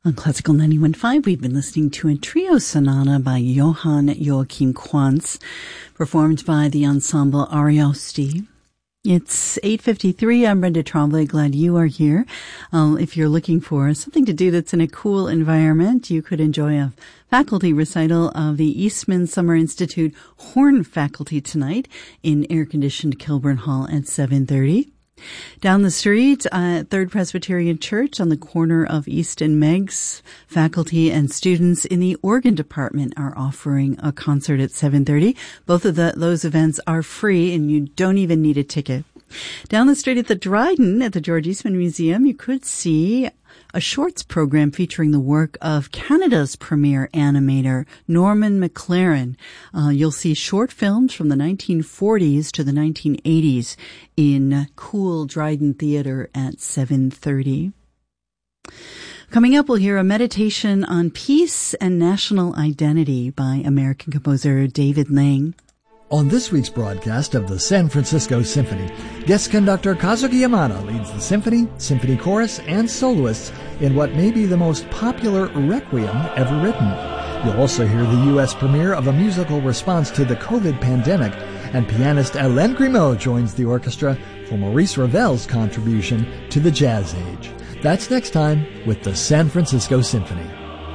On Classical 91.5, we've been listening to a trio sonata by Johann Joachim Quantz, performed by the ensemble Ariosti. It's 8:53. I'm Brenda Tremblay. Glad you are here. If you're looking for something to do that's in a cool environment, you could enjoy a faculty recital of the Eastman Summer Institute Horn Faculty tonight in air-conditioned Kilburn Hall at 7:30. Down the street at Third Presbyterian Church on the corner of East and Meigs, faculty and students in the organ department are offering a concert at 7:30. Both of those events are free and you don't even need a ticket. Down the street at the Dryden at the George Eastman Museum, you could see a shorts program featuring the work of Canada's premier animator, Norman McLaren. You'll see short films from the 1940s to the 1980s in cool Dryden Theatre at 7:30. Coming up, we'll hear a meditation on peace and national identity by American composer David Lang. On this week's broadcast of the San Francisco Symphony, guest conductor Kazuki Yamada leads the symphony, symphony chorus, and soloists in what may be the most popular requiem ever written. You'll also hear the U.S. premiere of a musical response to the COVID pandemic, and pianist Hélène Grimaud joins the orchestra for Maurice Ravel's contribution to the jazz age. That's next time with the San Francisco Symphony.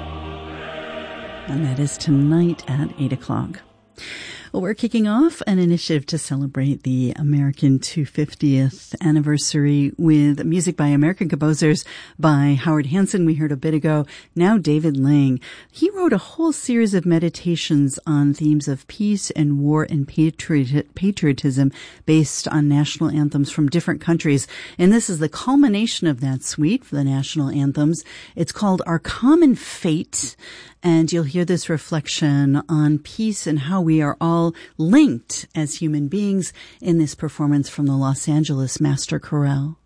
And that is tonight at 8 o'clock. Well, we're kicking off an initiative to celebrate the American 250th anniversary with music by American composers by Howard Hanson, we heard a bit ago. Now David Lang. He wrote a whole series of meditations on themes of peace and war and patriotism based on national anthems from different countries. And this is the culmination of that suite for the national anthems. It's called Our Common Fate. And you'll hear this reflection on peace and how we are all linked as human beings in this performance from the Los Angeles Master Chorale.